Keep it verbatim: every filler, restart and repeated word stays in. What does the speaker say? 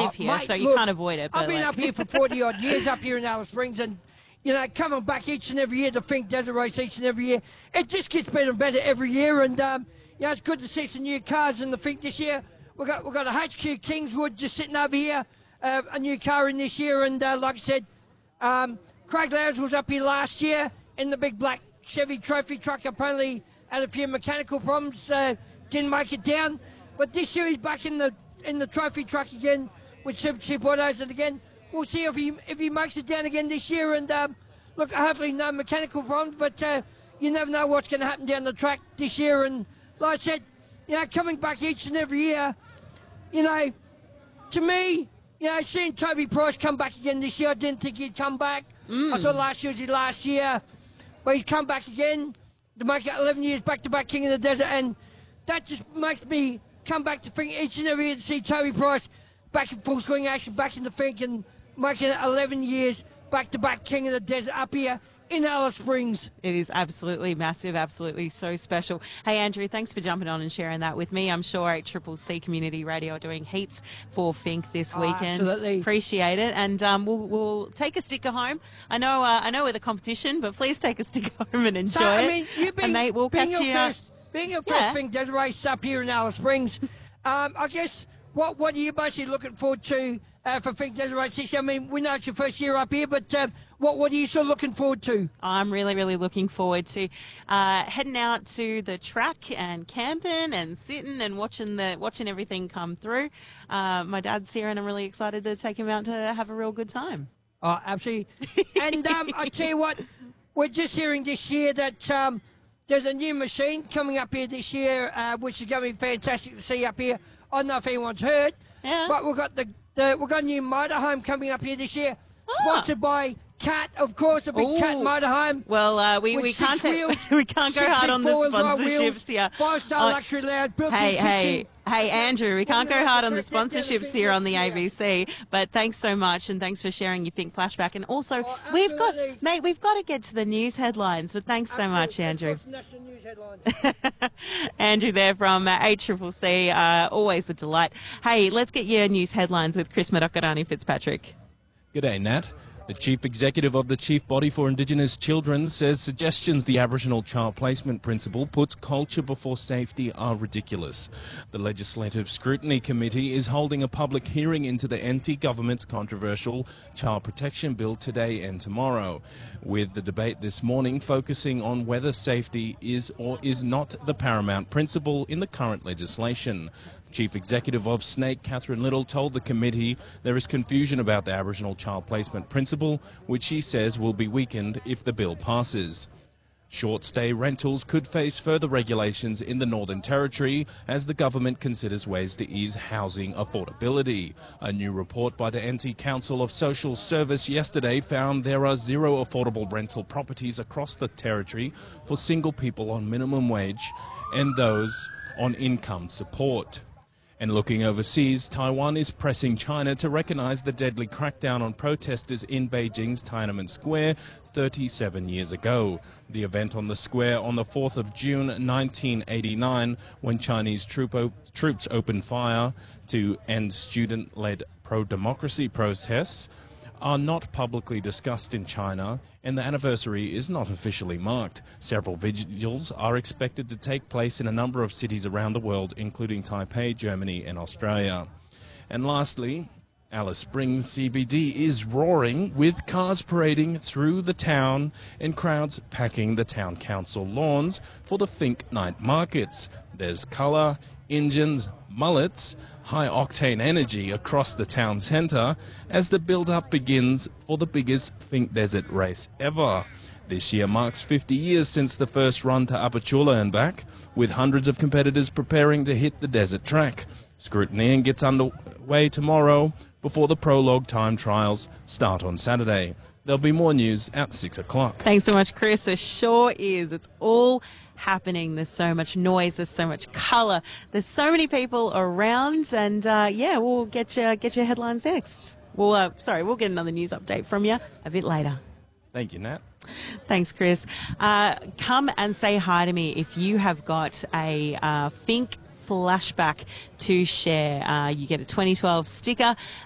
live Oh, here, mate, so you look, can't avoid it. But I've been like... up here for forty odd years up here in Alice Springs, and you know, coming back each and every year to Fink Desert Race each and every year, it just gets better and better every year. And um, you know, it's good to see some new cars in the Fink this year. We got we got a H Q Kingswood just sitting over here, uh, a new car in this year, and uh, like I said, um, Craig Lowes was up here last year in the big black Chevy trophy truck. Apparently had a few mechanical problems, uh, didn't make it down. But this year he's back in the in the trophy truck again with Supercheap Autos, and again we'll see if he if he makes it down again this year. And um, look, hopefully no mechanical problems, but uh, you never know what's going to happen down the track this year. And like I said, you know, coming back each and every year, you know, to me, you know, seeing Toby Price come back again this year, I didn't think he'd come back. Mm. I thought last year was his last year, but he's come back again to make it eleven years back-to-back King of the Desert, and that just makes me come back to Fink each and every year to see Toby Price back in full swing action, back in the Fink, and making it eleven years back-to-back King of the Desert up here in Alice Springs. It is absolutely massive, absolutely so special. Hey, Andrew, thanks for jumping on and sharing that with me. I'm sure eight C C C Community Radio are doing heaps for Fink this Oh, weekend. absolutely. Appreciate it. And um, we'll, we'll take a sticker home. I know uh, I know we're the competition, but please take a sticker home and enjoy So, I it. mean, you being, and mate, we'll being catch your you. Uh, first, being your first yeah. Fink Desert Race up here in Alice Springs, um, I guess, what what are you basically looking forward to uh, for Fink Desert Race this year? I mean, we know it's your first year up here, but um, what, what are you sort of looking forward to? I'm really, really looking forward to uh, heading out to the track and camping and sitting and watching the watching everything come through. Uh, my dad's here, and I'm really excited to take him out to have a real good time. Oh, absolutely. And um, I tell you what, we're just hearing this year that um, there's a new machine coming up here this year, uh, which is going to be fantastic to see up here. I don't know if anyone's heard, Yeah. but we've got the, the we've got a new motorhome coming up here this year, Ah. sponsored by Cat, of course, a big Ooh. Cat motorhome. Well, uh, we, With we six can't ta- wheels, we can't go six hard big on the four-wheel drive sponsorships wheels, here. Five-star Uh, luxury lounge, built-in Hey, kitchen. hey, hey, Andrew, we can't go hard on the Get down the sponsorships big here on the list A here. B C, but thanks so much, and thanks for sharing your Fink flashback. And also, Oh, we've got, absolutely. mate, we've got to get to the news headlines, but thanks so much, Absolutely. Andrew. Let's watch National News headlines. Andrew there from uh, eight C C C, uh, always a delight. Hey, let's get your news headlines with Chris Madokarani Fitzpatrick. G'day, Nat. The Chief Executive of the Chief Body for Indigenous Children says suggestions the Aboriginal Child Placement Principle puts culture before safety are ridiculous. The Legislative Scrutiny Committee is holding a public hearing into the anti-government's controversial Child Protection Bill today and tomorrow, with the debate this morning focusing on whether safety is or is not the paramount principle in the current legislation. Chief Executive of SNAKE, Catherine Little, told the committee there is confusion about the Aboriginal Child Placement Principle, which she says will be weakened if the bill passes. Short-stay rentals could face further regulations in the Northern Territory as the government considers ways to ease housing affordability. A new report by the N T Council of Social Service yesterday found there are zero affordable rental properties across the territory for single people on minimum wage and those on income support. And looking overseas, Taiwan is pressing China to recognize the deadly crackdown on protesters in Beijing's Tiananmen Square thirty-seven years ago. The event on the square on the fourth of June nineteen eighty-nine, when Chinese troop o- troops opened fire to end student-led pro-democracy protests, are not publicly discussed in China, and the anniversary is not officially marked. Several vigils are expected to take place in a number of cities around the world, including Taipei, Germany and Australia. And lastly, Alice Springs C B D is roaring with cars parading through the town and crowds packing the town council lawns for the Fink night markets. There's colour, engines, mullets, high-octane energy across the town centre as the build-up begins for the biggest Fink Desert race ever. This year marks fifty years since the first run to Apachula and back, with hundreds of competitors preparing to hit the desert track. Scrutiny gets underway tomorrow before the prologue time trials start on Saturday. There'll be more news at six o'clock. Thanks so much, Chris. It sure is. It's all happening. There's so much noise. There's so much colour. There's so many people around. And, uh, yeah, we'll get your, get your headlines next. Well, uh, sorry, we'll get another news update from you a bit later. Thank you, Nat. Thanks, Chris. Uh, come and say hi to me if you have got a uh, Fink flashback to share. Uh, you get a twenty twelve sticker